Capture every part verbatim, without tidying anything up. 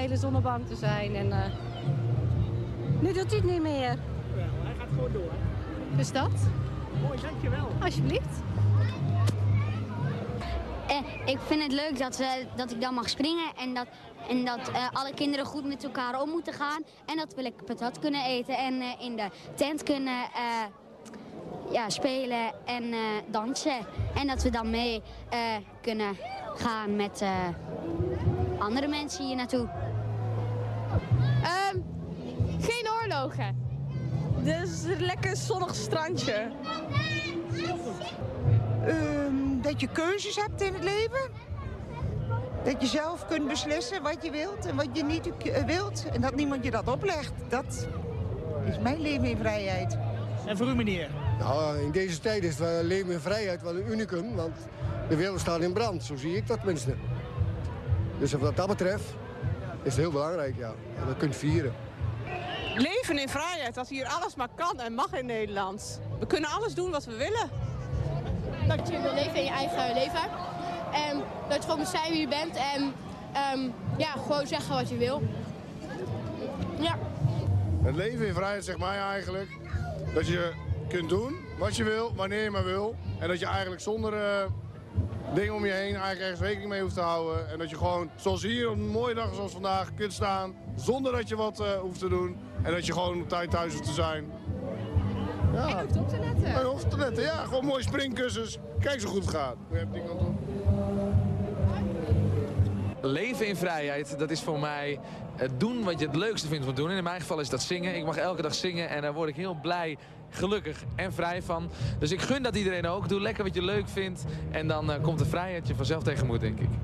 hele zonnebank te zijn. En uh, nu doet hij het niet meer. Ja, hij gaat gewoon door. Dus dat. Mooi, dankjewel. Alsjeblieft. Eh, ik vind het leuk dat, we, dat ik dan mag springen en dat, en dat uh, alle kinderen goed met elkaar om moeten gaan. En dat we lekker patat kunnen eten en uh, in de tent kunnen uh, ja, spelen en uh, dansen. En dat we dan mee uh, kunnen gaan met uh, andere mensen hier naartoe. Um, geen oorlogen. Dus een lekker zonnig strandje. Um, dat je keuzes hebt in het leven. Dat je zelf kunt beslissen wat je wilt en wat je niet wilt. En dat niemand je dat oplegt. Dat is mijn leven in vrijheid. En voor u, meneer? Nou, in deze tijd is het leven in vrijheid wel een unicum. Want de wereld staat in brand. Zo zie ik dat tenminste. Dus wat dat betreft is het heel belangrijk, ja. En dat kunt vieren. Leven in vrijheid, dat hier alles maar kan en mag in Nederland. We kunnen alles doen wat we willen. Dat je wil leven in je eigen leven. En dat je gewoon moet zijn wie je bent. En um, ja, gewoon zeggen wat je wil. Ja. Het leven in vrijheid zegt mij eigenlijk dat je kunt doen wat je wil, wanneer je maar wil. En dat je eigenlijk zonder uh, dingen om je heen eigenlijk ergens rekening mee hoeft te houden. En dat je gewoon, zoals hier op een mooie dag zoals vandaag, kunt staan zonder dat je wat uh, hoeft te doen. En dat je gewoon op tijd thuis hoeft te zijn. Ja. En je hoeft op te letten. Je hoeft te letten, ja. Gewoon mooie springkussens. Kijk zo goed het gaat. Je hebt die kant op. Leven in vrijheid, dat is voor mij het doen wat je het leukste vindt om te doen. En in mijn geval is dat zingen. Ik mag elke dag zingen en daar word ik heel blij, gelukkig en vrij van. Dus ik gun dat iedereen ook. Doe lekker wat je leuk vindt. En dan uh, komt de vrijheid je vanzelf tegemoet, denk ik.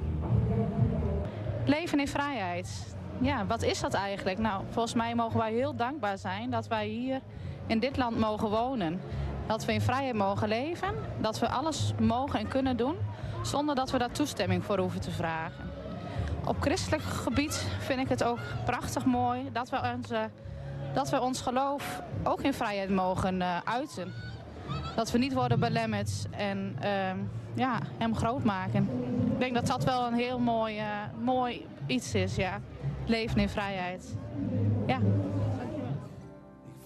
Leven in vrijheid. Ja, wat is dat eigenlijk? Nou, volgens mij mogen wij heel dankbaar zijn dat wij hier in dit land mogen wonen. Dat we in vrijheid mogen leven. Dat we alles mogen en kunnen doen zonder dat we daar toestemming voor hoeven te vragen. Op christelijk gebied vind ik het ook prachtig mooi dat we, onze, dat we ons geloof ook in vrijheid mogen uh, uiten. Dat we niet worden belemmerd en uh, ja, hem groot maken. Ik denk dat dat wel een heel mooi, uh, mooi iets is, ja. Leven in vrijheid. Ja.